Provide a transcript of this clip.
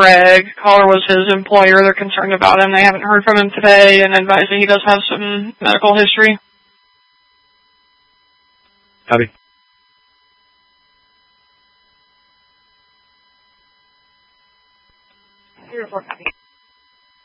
Craig. Caller was his employer. They're concerned about him. They haven't heard from him today and advise that he does have some medical history. Copy. Report copy.